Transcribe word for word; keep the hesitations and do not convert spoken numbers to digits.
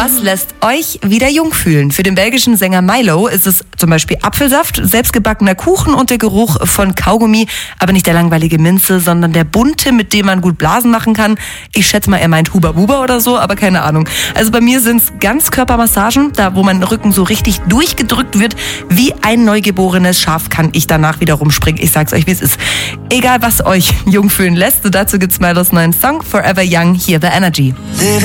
Was lässt euch wieder jung fühlen? Für den belgischen Sänger Milo ist es zum Beispiel Apfelsaft, selbstgebackener Kuchen und der Geruch von Kaugummi, aber nicht der langweilige Minze, sondern der bunte, mit dem man gut Blasen machen kann. Ich schätze mal, er meint Huba Buba oder so, aber keine Ahnung. Also bei mir sind es Ganzkörpermassagen, da wo mein Rücken so richtig durchgedrückt wird. Wie ein neugeborenes Schaf kann ich danach wieder rumspringen. Ich sag's euch, wie es ist. Egal, was euch jung fühlen lässt, dazu gibt's Milos neuen Song Forever Young, hier The Energy.